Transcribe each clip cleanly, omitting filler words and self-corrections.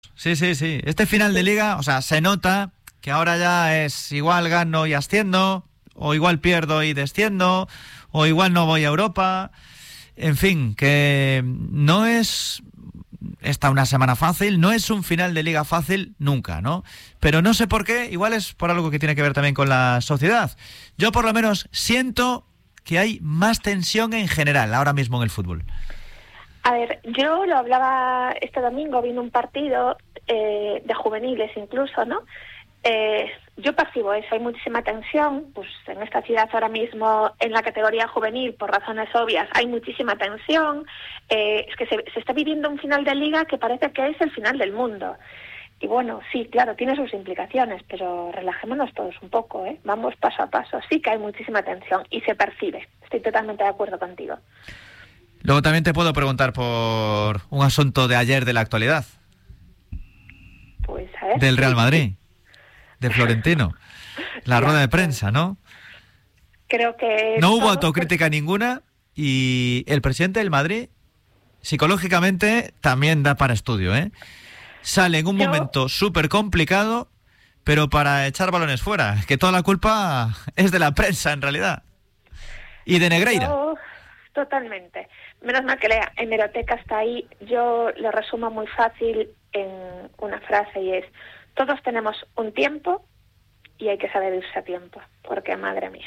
Sí, sí, sí. Este final de liga, o sea, se nota que ahora ya es igual gano y asciendo, o igual pierdo y desciendo, o igual no voy a Europa. En fin, que no es esta una semana fácil, no es un final de liga fácil nunca, ¿no? Pero no sé por qué, igual es por algo que tiene que ver también con la sociedad. Yo por lo menos siento que hay más tensión en general ahora mismo en el fútbol. A ver, yo lo hablaba este domingo, viendo un partido de juveniles incluso, ¿no? Yo percibo eso, hay muchísima tensión, pues en esta ciudad ahora mismo en la categoría juvenil, por razones obvias, hay muchísima tensión, es que se está viviendo un final de liga que parece que es el final del mundo. Y bueno, sí, claro, tiene sus implicaciones, pero relajémonos todos un poco, ¿eh? Vamos paso a paso, sí que hay muchísima tensión y se percibe, estoy totalmente de acuerdo contigo. Luego también te puedo preguntar por un asunto de ayer de la actualidad. Pues a ver. Del Real Madrid, de Florentino. La rueda de prensa, ¿no? Creo que... No hubo autocrítica ninguna y el presidente del Madrid, psicológicamente, también da para estudio, ¿eh? Sale en un momento súper complicado, pero para echar balones fuera. Que toda la culpa es de la prensa, en realidad. Y de Negreira. Totalmente. Menos mal que la hemeroteca está ahí. Yo lo resumo muy fácil en una frase y es: todos tenemos un tiempo y hay que saber irse a tiempo, porque madre mía.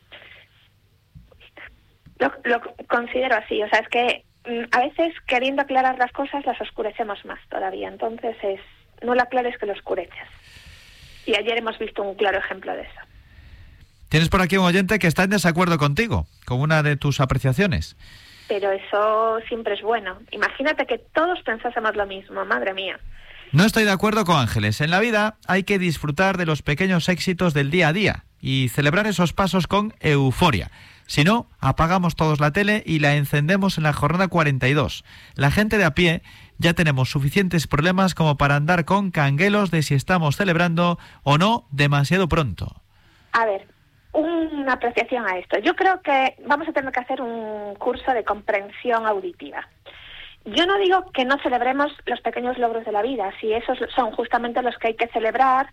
Lo considero así, o sea, es que a veces queriendo aclarar las cosas las oscurecemos más todavía, entonces no lo aclares que lo oscureces. Y ayer hemos visto un claro ejemplo de eso. Tienes por aquí un oyente que está en desacuerdo contigo, con una de tus apreciaciones. Pero eso siempre es bueno. Imagínate que todos pensásemos lo mismo, madre mía. No estoy de acuerdo con Ángeles. En la vida hay que disfrutar de los pequeños éxitos del día a día y celebrar esos pasos con euforia. Si no, apagamos todos la tele y la encendemos en la jornada 42. La gente de a pie ya tenemos suficientes problemas como para andar con canguelos de si estamos celebrando o no demasiado pronto. A ver, una apreciación a esto. Yo creo que vamos a tener que hacer un curso de comprensión auditiva. Yo no digo que no celebremos los pequeños logros de la vida, si esos son justamente los que hay que celebrar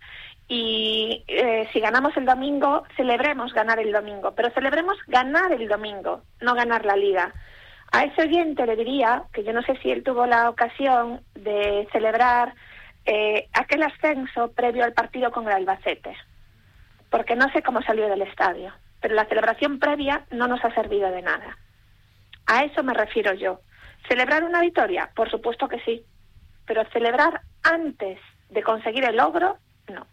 y si ganamos el domingo, celebremos ganar el domingo, pero celebremos ganar el domingo, no ganar la liga. A ese oyente le diría que yo no sé si él tuvo la ocasión de celebrar aquel ascenso previo al partido con el Albacete, porque no sé cómo salió del estadio, pero la celebración previa no nos ha servido de nada. A eso me refiero yo. ¿Celebrar una victoria? Por supuesto que sí, pero celebrar antes de conseguir el logro, no.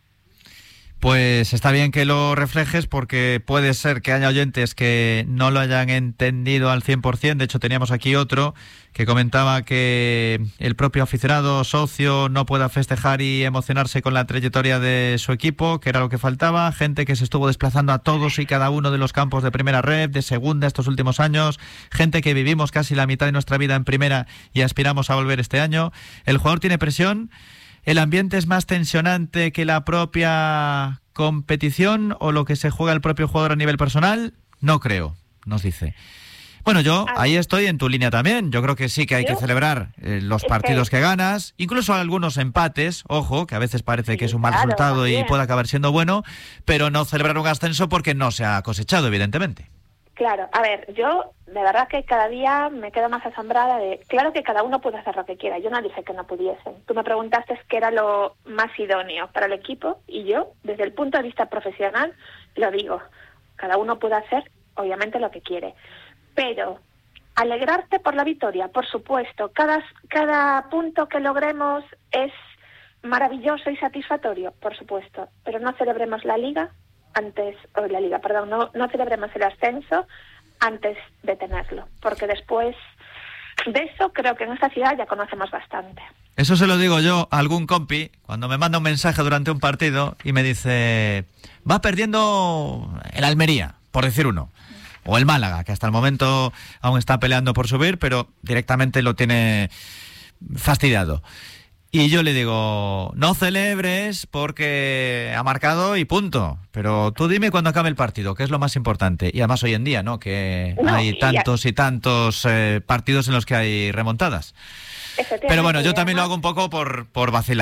Pues está bien que lo reflejes porque puede ser que haya oyentes que no lo hayan entendido al 100%. De hecho, teníamos aquí otro que comentaba que el propio aficionado, socio, no pueda festejar y emocionarse con la trayectoria de su equipo, que era lo que faltaba. Gente que se estuvo desplazando a todos y cada uno de los campos de primera red, de segunda estos últimos años. Gente que vivimos casi la mitad de nuestra vida en primera y aspiramos a volver este año. El jugador tiene presión. ¿El ambiente es más tensionante que la propia competición o lo que se juega el propio jugador a nivel personal? No creo, nos dice. Bueno, yo ahí estoy en tu línea también. Yo creo que sí que hay que celebrar los partidos que ganas, incluso algunos empates, ojo, que a veces parece que es un mal resultado y puede acabar siendo bueno, pero no celebrar un ascenso porque no se ha cosechado, evidentemente. Claro, a ver, yo de verdad que cada día me quedo más asombrada de... Claro que cada uno puede hacer lo que quiera, yo no dije que no pudiesen. Tú me preguntaste qué era lo más idóneo para el equipo y yo, desde el punto de vista profesional, lo digo. Cada uno puede hacer, obviamente, lo que quiere. Pero alegrarte por la victoria, por supuesto. Cada punto que logremos es maravilloso y satisfactorio, por supuesto. Pero no celebremos la liga no celebremos el ascenso antes de tenerlo, porque después de eso creo que en esta ciudad ya conocemos bastante. Eso se lo digo yo a algún compi cuando me manda un mensaje durante un partido y me dice: va perdiendo el Almería, por decir uno, o el Málaga, que hasta el momento aún está peleando por subir, pero directamente lo tiene fastidiado. Y yo le digo: no celebres porque ha marcado y punto. Pero tú dime cuando acabe el partido, que es lo más importante. Y además hoy en día, ¿no? Que hay tantos y tantos partidos en los que hay remontadas. Pero bueno, yo también lo hago un poco por vacilar.